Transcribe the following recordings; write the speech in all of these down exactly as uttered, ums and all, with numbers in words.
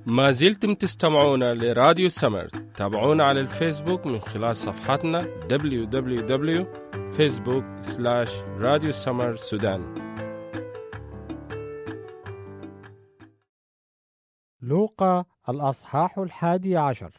ما زلتم تستمعون لراديو سمر. تابعونا على الفيسبوك من خلال صفحتنا دبليو دبليو دبليو دوت فيسبوك سلاش راديو سمر سودان. لوقا الأصحاح الحادي عشر.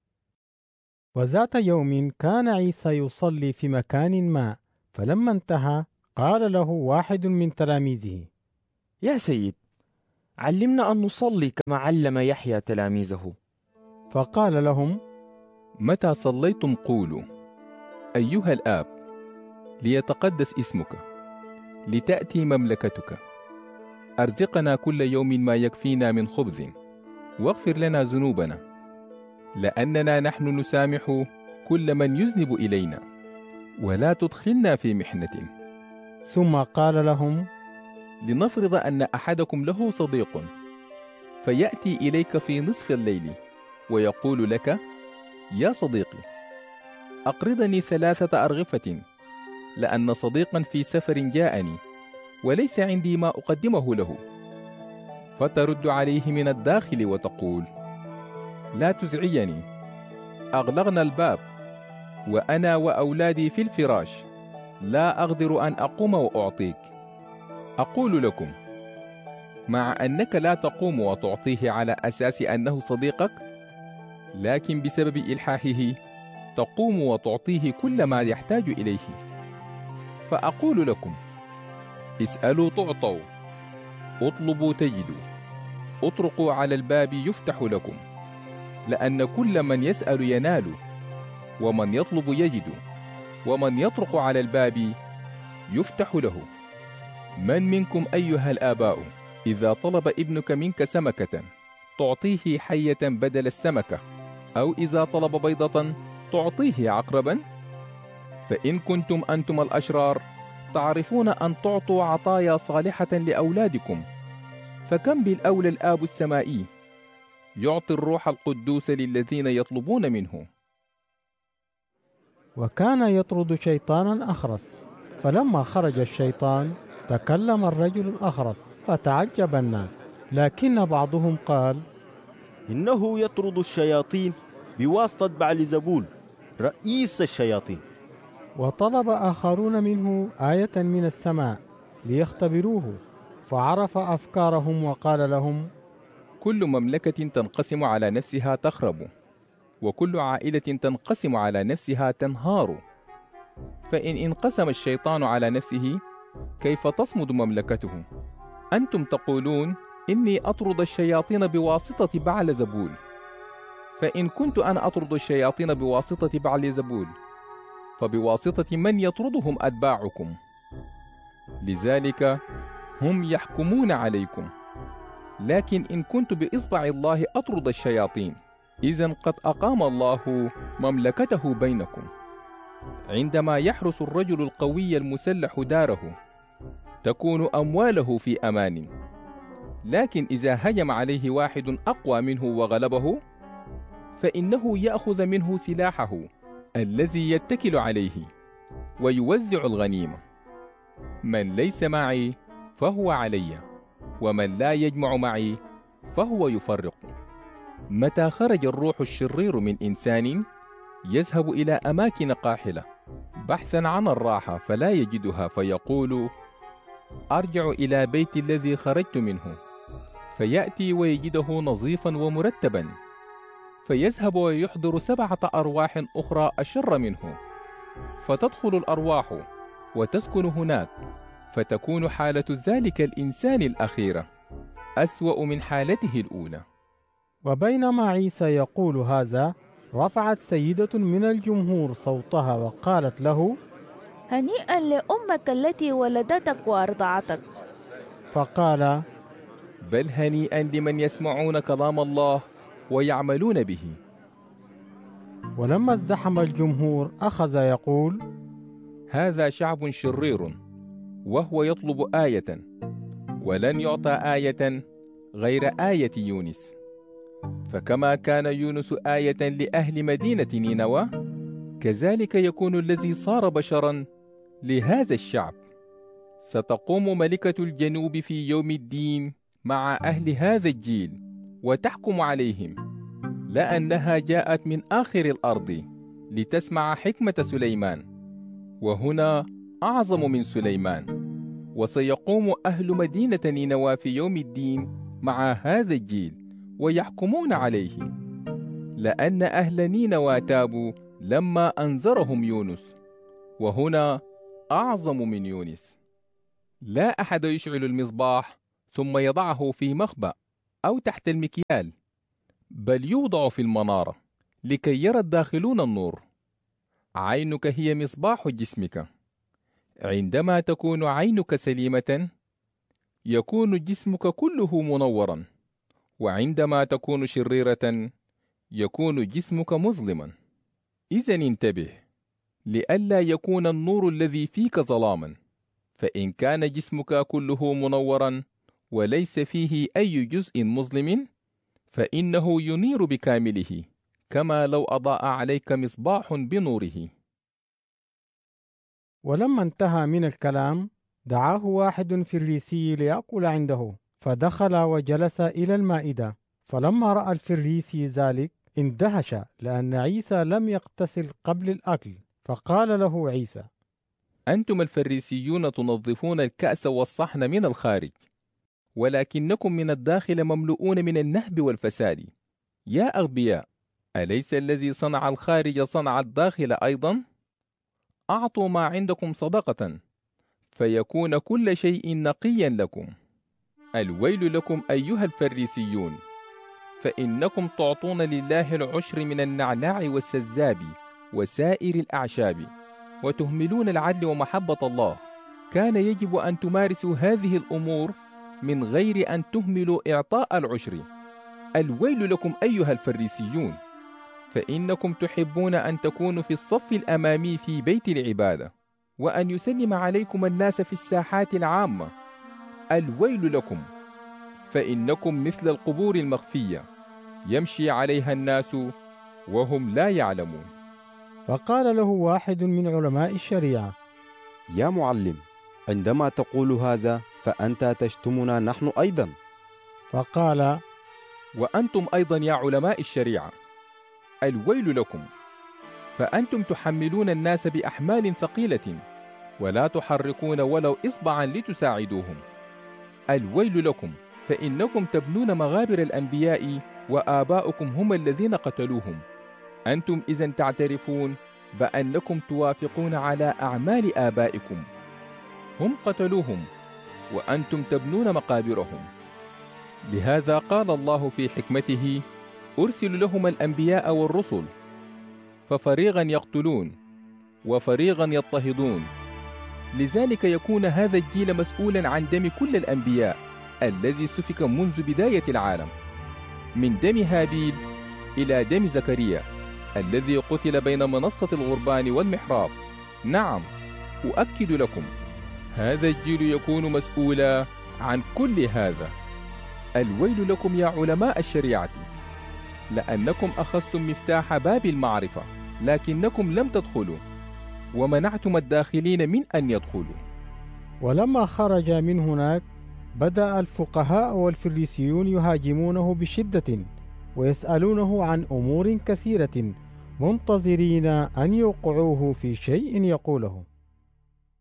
وذات يوم كان عيسى يصلي في مكان ما، فلما انتهى قال له واحد من تلاميذه: يا سيد، علمنا أن نصلي كما علم يحيى تلاميذه. فقال لهم: متى صليتم قولوا: أيها الآب، ليتقدس اسمك، لتأتي مملكتك، أرزقنا كل يوم ما يكفينا من خبز، واغفر لنا ذنوبنا لأننا نحن نسامح كل من يذنب إلينا، ولا تدخلنا في محنة. ثم قال لهم: لنفرض أن أحدكم له صديق، فيأتي إليك في نصف الليل ويقول لك: يا صديقي، أقرضني ثلاثة أرغفة، لأن صديقا في سفر جاءني وليس عندي ما أقدمه له. فترد عليه من الداخل وتقول: لا تزعجني، أغلقنا الباب وأنا وأولادي في الفراش، لا أقدر أن أقوم وأعطيك. أقول لكم، مع أنك لا تقوم وتعطيه على أساس أنه صديقك، لكن بسبب إلحاحه تقوم وتعطيه كل ما يحتاج إليه. فأقول لكم: اسألوا تعطوا، اطلبوا تجدوا، اطرقوا على الباب يفتح لكم، لأن كل من يسأل ينال، ومن يطلب يجد، ومن يطرق على الباب يفتح له. من منكم أيها الآباء إذا طلب ابنك منك سمكة تعطيه حية بدل السمكة، أو إذا طلب بيضة تعطيه عقربا؟ فإن كنتم أنتم الأشرار تعرفون أن تعطوا عطايا صالحة لأولادكم، فكم بالأولى الآب السمائي يعطي الروح القدوس للذين يطلبون منه. وكان يطرد شيطانا أخرس، فلما خرج الشيطان تكلم الرجل الأخرس، فتعجب الناس. لكن بعضهم قال: إنه يطرد الشياطين بواسطة بعلزبول رئيس الشياطين. وطلب آخرون منه آية من السماء ليختبروه، فعرف أفكارهم وقال لهم: كل مملكة تنقسم على نفسها تخرب، وكل عائلة تنقسم على نفسها تنهار. فإن انقسم الشيطان على نفسه كيف تصمد مملكته؟ أنتم تقولون إني أطرد الشياطين بواسطة بعلزبول، فإن كنت أنا أطرد الشياطين بواسطة بعلزبول، فبواسطة من يطردهم أتباعكم؟ لذلك هم يحكمون عليكم. لكن إن كنت بإصبع الله أطرد الشياطين، إذن قد أقام الله مملكته بينكم. عندما يحرس الرجل القوي المسلح داره تكون أمواله في أمان، لكن إذا هجم عليه واحد أقوى منه وغلبه، فإنه يأخذ منه سلاحه الذي يتكل عليه ويوزع الغنيمة. من ليس معي فهو علي، ومن لا يجمع معي فهو يفرق. متى خرج الروح الشرير من إنسان يذهب إلى أماكن قاحلة بحثا عن الراحة فلا يجدها، فيقول: أرجع إلى بيتي الذي خرجت منه، فيأتي ويجده نظيفا ومرتبا، فيذهب ويحضر سبعة أرواح أخرى أشر منه، فتدخل الأرواح وتسكن هناك، فتكون حالة ذلك الإنسان الأخيرة أسوأ من حالته الأولى. وبينما عيسى يقول هذا، رفعت سيدة من الجمهور صوتها وقالت له: هنيئا لأمك التي ولدتك وأرضعتك. فقال: بل هنيئا لمن يسمعون كلام الله ويعملون به. ولما ازدحم الجمهور أخذ يقول: هذا شعب شرير، وهو يطلب آية، ولن يعطى آية غير آية يونس. فكما كان يونس آية لأهل مدينة نينوى، كذلك يكون الذي صار بشرا لهذا الشعب. ستقوم ملكة الجنوب في يوم الدين مع أهل هذا الجيل وتحكم عليهم، لأنها جاءت من آخر الأرض لتسمع حكمة سليمان، وهنا أعظم من سليمان. وسيقوم أهل مدينة نينوى في يوم الدين مع هذا الجيل ويحكمون عليه، لأن أهل نينوى تابوا لما أنذرهم يونس، وهنا أعظم من يونس. لا أحد يشعل المصباح ثم يضعه في مخبأ أو تحت المكيال، بل يوضع في المنارة لكي يرى الداخلون النور. عينك هي مصباح جسمك. عندما تكون عينك سليمة يكون جسمك كله منورا، وعندما تكون شريرة يكون جسمك مظلما. إذن انتبه لئلا يكون النور الذي فيك ظلاما، فإن كان جسمك كله منورا وليس فيه أي جزء مظلم فإنه ينير بكامله، كما لو أضاء عليك مصباح بنوره. ولما انتهى من الكلام دعاه واحد فريسي ليأكل عنده، فدخل وجلس إلى المائدة. فلما رأى الفريسي ذلك اندهش، لأن عيسى لم يغتسل قبل الأكل. فقال له عيسى: أنتم الفريسيون تنظفون الكأس والصحن من الخارج، ولكنكم من الداخل مملؤون من النهب والفساد. يا أغبياء، أليس الذي صنع الخارج صنع الداخل أيضا؟ أعطوا ما عندكم صدقة فيكون كل شيء نقيا لكم. الويل لكم أيها الفريسيون، فإنكم تعطون لله العشر من النعناع والسزاب وسائر الأعشاب، وتهملون العدل ومحبة الله. كان يجب أن تمارسوا هذه الأمور من غير أن تهملوا إعطاء العشر. الويل لكم أيها الفريسيون، فإنكم تحبون أن تكونوا في الصف الأمامي في بيت العبادة، وأن يسلم عليكم الناس في الساحات العامة. الويل لكم، فإنكم مثل القبور المخفية يمشي عليها الناس وهم لا يعلمون. فقال له واحد من علماء الشريعة: يا معلم، عندما تقول هذا فأنت تشتمنا نحن أيضا. فقال: وأنتم أيضا يا علماء الشريعة، الويل لكم، فأنتم تحملون الناس بأحمال ثقيلة ولا تحركون ولو إصبعا لتساعدوهم. الويل لكم، فإنكم تبنون مغابر الأنبياء وآباؤكم هم الذين قتلوهم. أنتم إذن تعترفون بأنكم توافقون على أعمال آبائكم، هم قتلوهم وأنتم تبنون مقابرهم. لهذا قال الله في حكمته: أرسل لهم الأنبياء والرسل ففريقا يقتلون وفريقا يضطهدون. لذلك يكون هذا الجيل مسؤولا عن دم كل الأنبياء الذي سفك منذ بداية العالم، من دم هابيل إلى دم زكريا الذي قتل بين منصة الغربان والمحراب. نعم، أؤكد لكم هذا الجيل يكون مسؤولا عن كل هذا. الويل لكم يا علماء الشريعة، لأنكم أخذتم مفتاح باب المعرفة لكنكم لم تدخلوا، ومنعتم الداخلين من أن يدخلوا. ولما خرج من هناك بدأ الفقهاء والفريسيون يهاجمونه بشدة ويسألونه عن أمور كثيرة، منتظرين أن يوقعوه في شيء يقوله.